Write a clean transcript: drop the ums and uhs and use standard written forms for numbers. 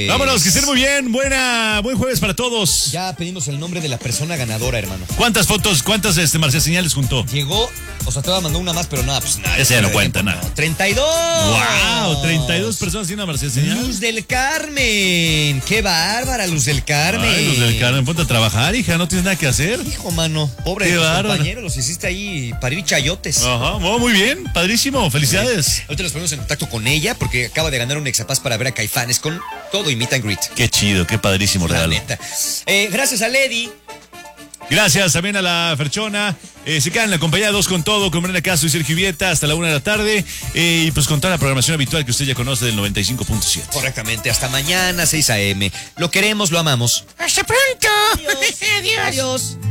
Vámonos, que estén muy bien. Buen jueves para todos. Ya pedimos el nombre de la persona ganadora, hermano. ¿Cuántas fotos, cuántas Marcia Señales juntó? Llegó, o sea, te va a mandar una más, pero nada, pues nada. Ese ya no cuenta, nada. 32. ¡Wow! 32 personas haciendo Marcia Señales. Luz del Carmen. Qué bárbara, Luz del Carmen. Ay, Luz del Carmen, ponte a trabajar, hija, no tienes nada que hacer. Hijo, mano, pobre Qué de tus bárbaro. compañeros, los hiciste ahí para ir chayotes. Ajá, muy bien, padrísimo, felicidades. Ahorita nos ponemos en contacto con ella porque acaba de ganar un Exapaz para ver a Caifanes con todo y meet and greet. Qué chido, qué padrísimo La regalo. neta. Gracias a Lady. Gracias también a la Ferchona. Se quedan en la compañía 2 con todo, con Brenda Castro y Sergio Vieta hasta la 1 de la tarde. Y pues con toda la programación habitual que usted ya conoce del 95.7. Correctamente, hasta mañana, 6 a.m. Lo queremos, lo amamos. ¡Hasta pronto! Adiós. Adiós.